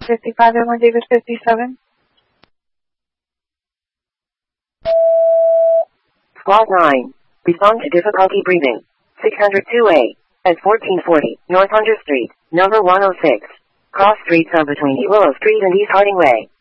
55 Airline David 57. Squad 9. Respond to difficulty breathing. 602A. At 1440 North Hunter Street, number 106. Cross streets are between East Willow Street and East Harding Way.